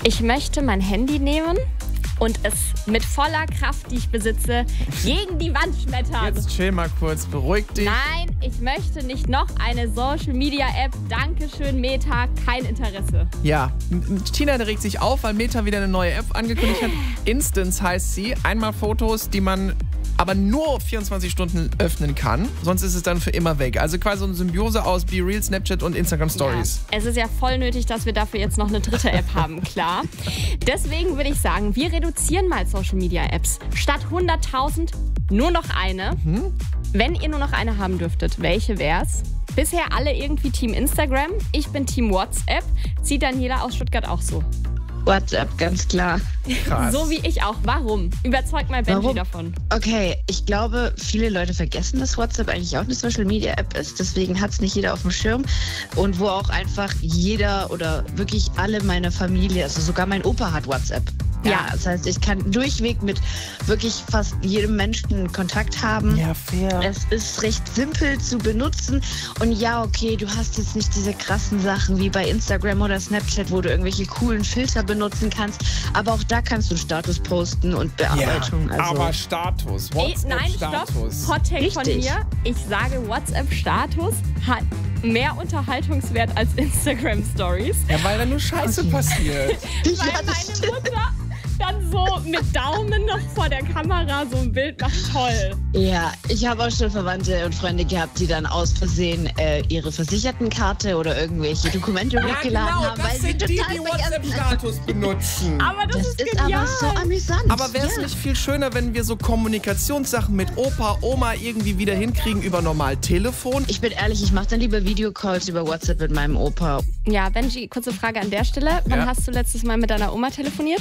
Ich möchte mein Handy nehmen und es mit voller Kraft, die ich besitze, gegen die Wand schmettern. Jetzt chill mal kurz, beruhig dich. Nein, ich möchte nicht noch eine Social-Media-App. Dankeschön, Meta, kein Interesse. Ja, Tina regt sich auf, weil Meta wieder eine neue App angekündigt hat. Instance heißt sie. Einmal Fotos, die man aber nur 24 Stunden öffnen kann. Sonst ist es dann für immer weg. Also quasi so eine Symbiose aus BeReal, Snapchat und Instagram Stories. Ja, es ist ja voll nötig, dass wir dafür jetzt noch eine dritte App haben, klar. Deswegen würde ich sagen, wir reduzieren mal Social-Media-Apps. Statt 100.000 nur noch eine. Wenn ihr nur noch eine haben dürftet, welche wär's? Bisher alle irgendwie Team Instagram. Ich bin Team WhatsApp. Sieht Daniela aus Stuttgart auch so? WhatsApp, ganz klar. Krass. So wie ich auch. Warum? Überzeug mal Benji davon. Okay, ich glaube, viele Leute vergessen, dass WhatsApp eigentlich auch eine Social-Media-App ist. Deswegen hat es nicht jeder auf dem Schirm. Und wo auch einfach jeder oder wirklich alle meiner Familie, also sogar mein Opa hat WhatsApp. Ja, das heißt, ich kann durchweg mit wirklich fast jedem Menschen Kontakt haben. Ja, fair. Es ist recht simpel zu benutzen. Und ja, okay, du hast jetzt nicht diese krassen Sachen wie bei Instagram oder Snapchat, wo du irgendwelche coolen Filter benutzen kannst. Aber auch da kannst du Status posten und Bearbeitung. Ja, aber Status. WhatsApp-Status. Hot Take von mir. Ich sage, WhatsApp-Status hat mehr Unterhaltungswert als Instagram-Stories. Ja, weil da nur Scheiße passiert. Weil meine Mutter dann so mit Daumen noch vor der Kamera so ein Bild macht. Toll. Ja, ich habe auch schon Verwandte und Freunde gehabt, die dann aus Versehen ihre Versichertenkarte oder irgendwelche Dokumente hochgeladen haben, weil sie total WhatsApp-Status benutzen. Aber das ist aber genial. so amüsant. Aber wäre es nicht viel schöner, wenn wir so Kommunikationssachen mit Opa, Oma irgendwie wieder hinkriegen über normal Telefon? Ich bin ehrlich, ich mache dann lieber Videocalls über WhatsApp mit meinem Opa. Ja, Benji, kurze Frage an der Stelle. Wann hast du letztes Mal mit deiner Oma telefoniert?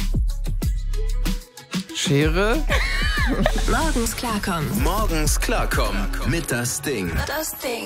Schere? Morgens klarkommen. Morgens klarkommen mit Das Ding. Das Ding.